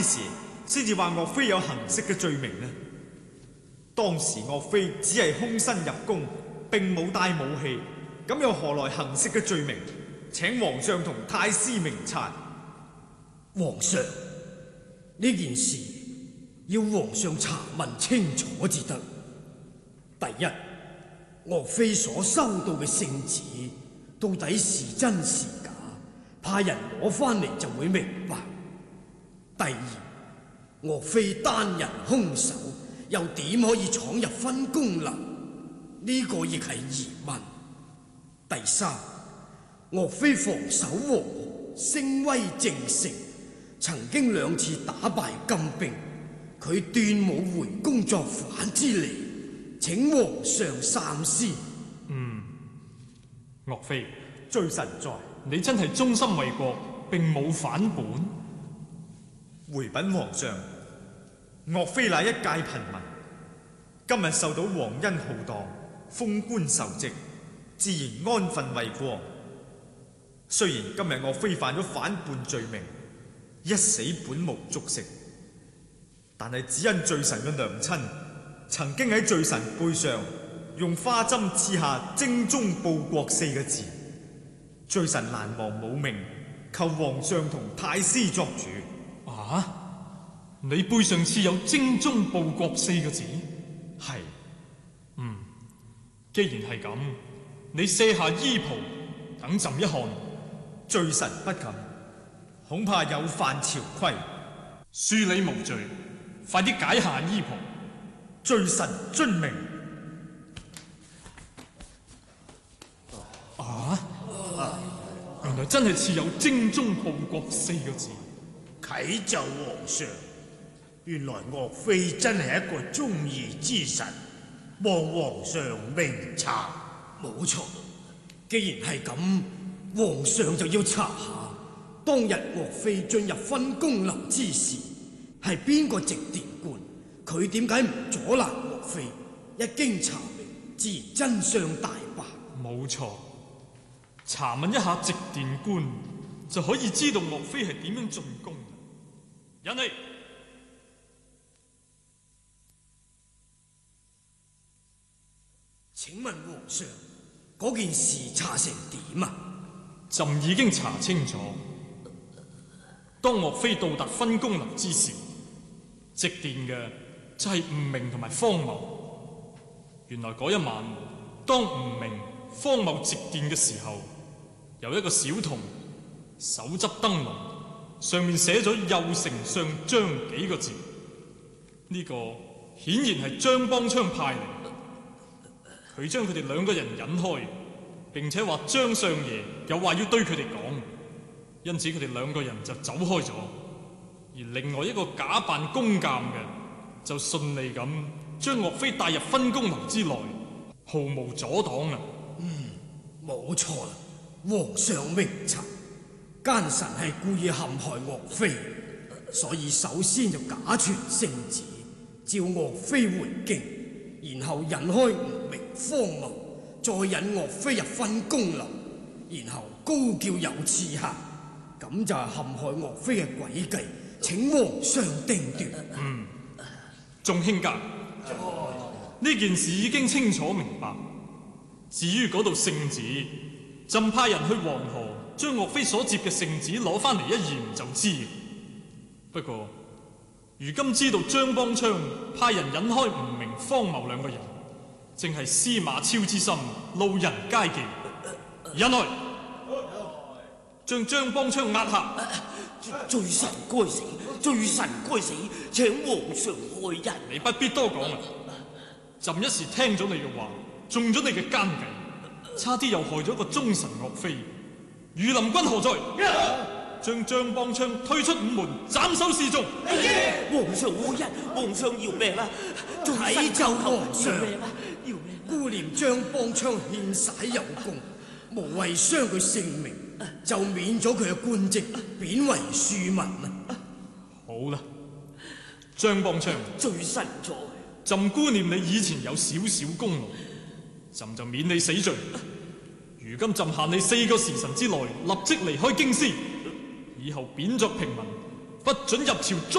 之時，先至話岳飛有行刺嘅罪名呢？當時岳飛只係空身入宮，並冇帶武器，咁又何來行刺嘅罪名？請皇上同太師明察。 皇上，呢件事要皇上查問清楚至得。第一，岳飛所收到嘅聖旨到底是真是假，派人攞翻嚟就會明白。第二，岳飛單人空手，又點可以闖入分宮樓？呢個亦係疑問。第三，岳飛防守黃河，聲威正盛，曾經2次打敗金兵，佢斷冇回宮作反之理，請皇上三思。 岳飛， 罪臣在， 你真係忠心為國，並冇反本。 回稟皇上，岳飛乃一介貧民，今日受到皇恩浩蕩，封官受職，自然安分為國。雖然今日岳飛犯咗反叛罪名，一死本無足惜，但係只因罪臣嘅娘親曾經喺罪臣背上用花針刺下精忠報國4個字，罪臣難忘母命，求皇上同太師作主。 你背上刺有精忠報國4個字？ 係。 既然係咁，你卸下衣袍，等朕一看。 罪臣不敢，恐怕有犯朝規。 恕你無罪，快啲解下衣袍。 罪臣遵命。 原來真係刺有精忠報國4個字。 啟奏皇上，原來岳飛真係一個忠義之臣，望皇上明察。 冇錯，既然係咁，皇上就要查下當日岳飛進入分宮樓之時，係邊個直殿官？佢點解唔阻攔岳飛？一經查明，自然真相大白。 冇錯，查問一下直殿官，就可以知道岳飛係點樣進宮。人嚟， 請問皇上，嗰件事查成點啊？ 朕已經查清楚。當岳飛到達分宮樓之時，直殿嘅就係吳明同埋方茂。原來嗰一晚，當吳明、方茂直殿嘅時候，有一個小童手執燈籠，上面寫咗右丞相張幾個字。呢個顯然係張邦昌派嚟，佢將佢哋2個人引開，並且話張相爺有話要對佢哋講，因此佢哋2個人就走開咗。而另外一個假扮公監嘅就順利咁將岳飛帶入分宮樓之內，毫無阻擋啦。 冇錯啦，皇上明察，奸臣係故意陷害岳飛，所以首先就假傳聖旨，召岳飛回京，然後引開吳明、方茂，再引岳飛入分宮樓，然後高叫有刺客，咁就係陷害岳飛嘅詭計，請皇上定奪。 眾卿家，呢件事已經清楚明白。至於嗰度聖旨，朕派人去黃河將岳飛所接嘅聖旨攞翻嚟一驗就知。不過如今知道張邦昌派人引開吳明、方茂2個人，正係司馬昭之心，路人皆忌。引來，將張邦昌押下。 罪臣該死，罪臣該死，請皇上開恩。 你不必多講啦，朕一時聽咗你嘅話，中咗你嘅奸計，差啲又害咗個忠臣岳飛。御林軍何在？將張邦昌推出午門，斬首示眾。 皇上開恩，皇上饒命啦！ 啟奏皇上， 要命！ 顧念張邦昌獻璽有功，無謂傷佢性命，就免咗佢嘅官職，貶為庶民啦。 好啦，張邦昌， 罪臣在， 朕顧念你以前有少少功勞，朕就免你死罪。如今朕限你4個時辰之內立即離開京師，以後貶作平民，不准入朝。